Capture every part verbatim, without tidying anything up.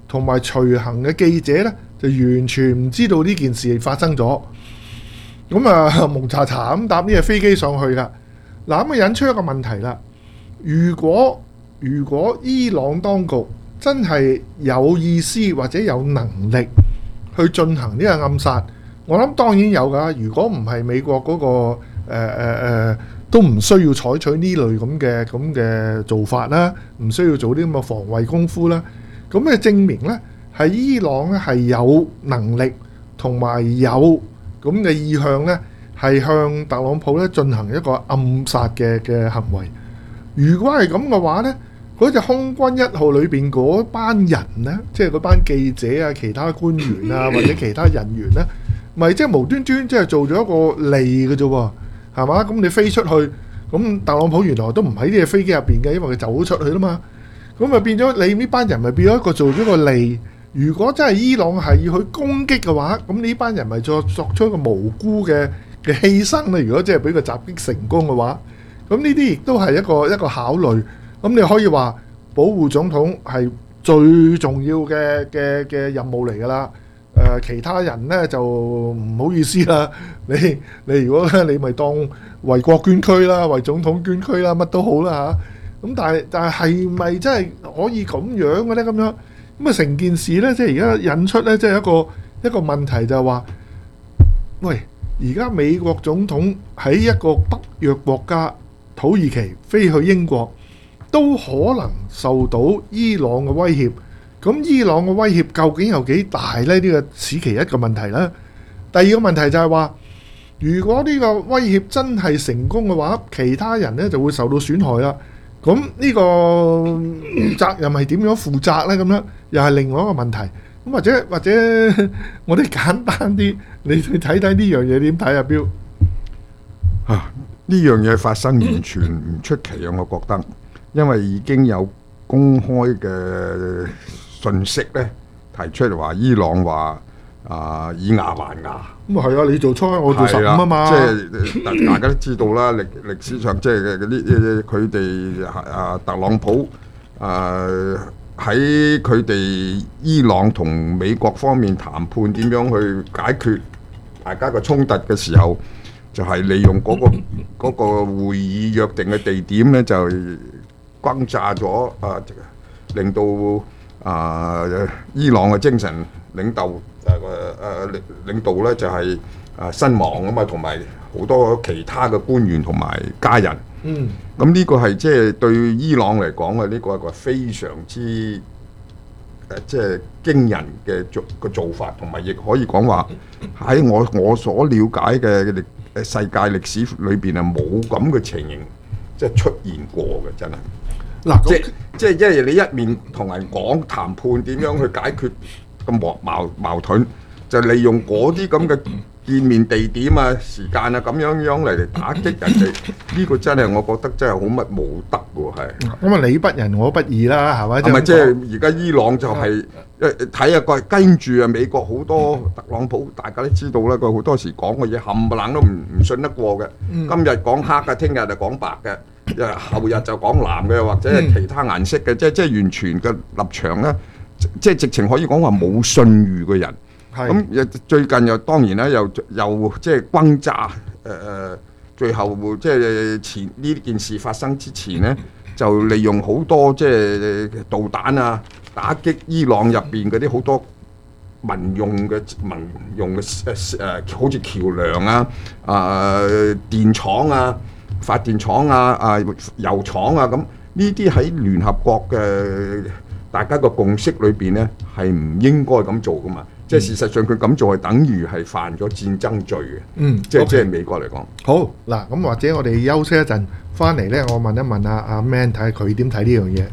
同埋隨行嘅記者呢，就完全唔知道呢件事發生咗。咁啊，蒙查查咁搭呢隻飛機上去㗎。嗱，咁啊引出一個問題啦。如果如果伊朗當局真係有意思或者有能力去進行呢個暗殺，我諗當然有㗎。如果唔係美國嗰、嗰個誒誒、呃呃、都唔需要採取呢類咁嘅咁嘅做法啦，唔需要做啲咁嘅防衛功夫啦。咁嘅證明呢，係伊朗咧係有能力同埋有咁嘅意向呢，係向特朗普咧進行一個暗殺嘅嘅行為。如果係咁嘅話呢，嗰隻空軍一號裏邊嗰班人呢，即係嗰班記者啊、其他官員啊或者其他人員呢，咪即係無端端即係做咗一個利嘅啫喎，係嘛？咁你飛出去，咁特朗普原來都唔喺呢隻飛機入邊嘅，因為佢走咗出去啦嘛。咁咪變咗你呢班人咪變咗一個做咗個利。如果真係伊朗係要去攻擊嘅話，咁呢班人咪作作出一個無辜嘅嘅犧牲咧。如果即係俾佢襲擊成功嘅話，咁呢啲亦都係一個一個考慮。咁你可以話保護總統係最重要嘅嘅嘅任務嚟㗎啦。誒、呃，其他人呢就唔好意思啦。你你如果你咪當為國捐軀啦，為總統捐軀啦，乜都好啦嚇。咁但係但係係咪真係可以咁樣嘅咧？咁樣咁啊成件事咧，即係而家引出咧，即係一個一個問題就係話，喂，而家美國總統喺一個北約國家土耳其飛去英國，都可能受到伊朗嘅威脅。咁伊朗嘅威脅究竟有幾大咧？呢個此其一個問題啦。第二個問題就係話，如果呢個威脅真係成功嘅話，其他人咧就會受到損害啦。咁呢個責任係點樣負責呢？咁樣又係另外一個問題。咁或者或者我哋簡單啲，你去睇睇呢樣嘢點睇啊？標啊，呢樣嘢發生完全唔出奇啊！我覺得，因為已經有公開嘅信息咧，提出嚟話伊朗話啊以牙還牙。 咁啊係啊，你做初一，我做十五啊嘛。 即係大大家都知道啦，歷歷史上即係嗰啲佢哋啊特朗普啊喺佢哋伊朗同美國方面談判點樣去解決大家嘅衝突嘅時候，就係、是、利用嗰、嗰個嗰個會議約定嘅地點咧，就轟炸咗啊，令到啊伊朗嘅精神領導誒誒誒領導咧就係、是。啊，身亡啊嘛，同埋好多其他嘅官員同埋家人。嗯，咁呢個係即係對伊朗嚟講啊，呢、這個係個非常之誒即係驚人嘅做個做法，同埋亦可以講話喺我我所了解嘅歷誒世界歷史裏邊啊，冇咁嘅情形即係出現過嘅，真係。嗱，即即係因為你一面同人講談判點樣去解決個矛矛矛盾，就利用嗰啲咁嘅見面地點啊、時間啊咁樣樣嚟嚟打擊人哋，呢個真係我覺得真係好乜冇得喎，係。咁啊，你不仁我不義啦，係咪？係咪即係而家伊朗就係誒睇下個跟住啊美國好多特朗普，大家都知道啦，佢好多時講嘅嘢冚唪唥都唔唔信得過嘅。今日講黑嘅，聽日就講白嘅，誒後日就講藍嘅，或者係其他顏色嘅，即係即係完全嘅立場咧，即係直情可以講話冇信譽嘅人。咁最近又當然咧，又又即係轟炸誒誒、呃，最後即係前呢件事發生之前咧，就利用好多即係導彈啊，打擊伊朗入邊嗰啲好多民用嘅民用嘅誒誒，好似橋梁啊、啊、呃、電廠啊、發電廠啊、啊油廠啊，咁呢啲喺聯合國嘅大家個共識裏邊咧，係唔應該咁做噶嘛。即係事實上，佢咁做係等於係犯咗戰爭罪嘅。嗯，即係即係美國嚟講。好嗱，咁或者我哋休息一陣，翻嚟咧，我問一問阿阿 Man 睇下佢點睇呢樣嘢。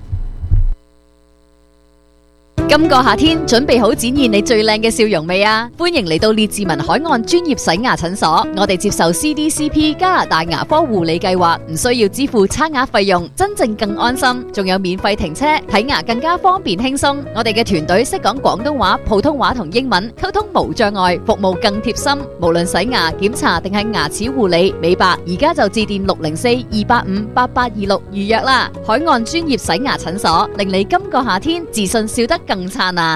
今個夏天準備好展現你最靚嘅笑容未啊？歡迎嚟到列治文海岸專業洗牙診所，我哋接受 C D C P 加拿大牙科護理計劃，唔需要支付差額費用，真正更安心，仲有免費停車，睇牙更加方便輕鬆。我哋嘅團隊識講廣東話、普通話同英文，溝通無障礙，服務更貼心。無論洗牙、檢查定係牙齒護理、美白，而家就致電六零四二八五八八二六預約啦。海岸專業洗牙診所，令你今個夏天自信笑得更燦爛。